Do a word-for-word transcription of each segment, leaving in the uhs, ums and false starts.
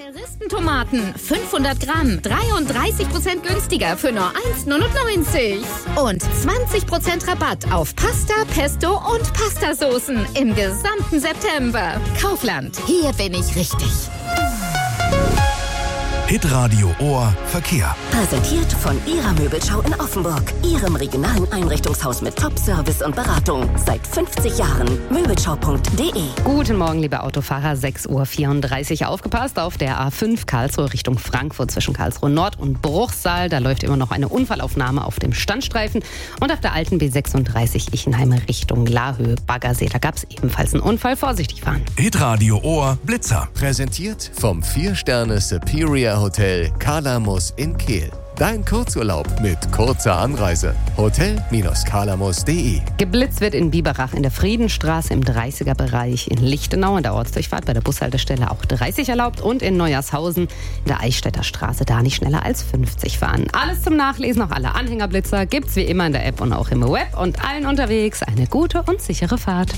Tomaten fünfhundert Gramm, dreiunddreißig Prozent günstiger für nur eins neunundneunzig. Und zwanzig Prozent Rabatt auf Pasta, Pesto und Pastasoßen im gesamten September. Kaufland, hier bin ich richtig. Hitradio Ohr Verkehr. Präsentiert von Ihrer Möbelschau in Offenburg. Ihrem regionalen Einrichtungshaus mit Top-Service und Beratung. Seit fünfzig Jahren. Möbelschau punkt de. Guten Morgen, liebe Autofahrer. sechs Uhr vierunddreißig. Aufgepasst auf der A fünf Karlsruhe Richtung Frankfurt zwischen Karlsruhe Nord und Bruchsal. Da läuft immer noch eine Unfallaufnahme auf dem Standstreifen. Und auf der alten B sechsunddreißig Ichenheim Richtung Laahöhe Baggersee. Da gab es ebenfalls einen Unfall. Vorsichtig fahren. Hitradio Ohr Blitzer. Präsentiert vom vier Sterne Superior Hotel Kalamus in Kehl. Dein Kurzurlaub mit kurzer Anreise. hotel Bindestrich kalamus punkt de. Geblitzt wird in Biberach in der Friedenstraße im dreißiger Bereich, in Lichtenau in der Ortsdurchfahrt bei der Bushaltestelle auch dreißig erlaubt und in Neuershausen in der Eichstätter Straße da nicht schneller als fünfzig fahren. Alles zum Nachlesen, auch alle Anhängerblitzer gibt's wie immer in der App und auch im Web und allen unterwegs eine gute und sichere Fahrt.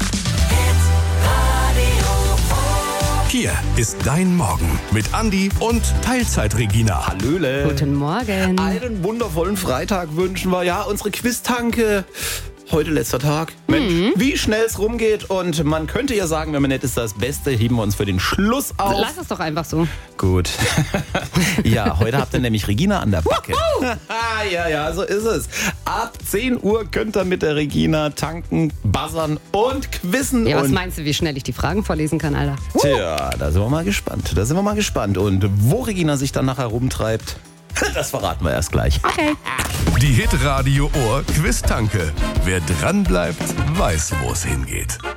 Hier ist dein Morgen mit Andi und Teilzeit-Regina. Hallöle. Guten Morgen. Einen wundervollen Freitag wünschen wir. Ja, unsere Quiztanke. Heute letzter Tag. Mensch, Mhm. wie schnell es rumgeht. Und man könnte ja sagen, wenn man nett ist, das Beste heben wir uns für den Schluss auf. Lass es doch einfach so. Gut. Ja, heute habt ihr nämlich Regina an der Backe. Ja, ja, so ist es. Ab zehn Uhr könnt ihr mit der Regina tanken, buzzern und quizzen. Ja, was und meinst du, wie schnell ich die Fragen vorlesen kann, Alter? Tja, da sind wir mal gespannt. Da sind wir mal gespannt. Und wo Regina sich dann nachher rumtreibt, das verraten wir erst gleich. Okay. Die Hitradio Ohr Quiztanke. Wer dran bleibt, weiß, wo es hingeht.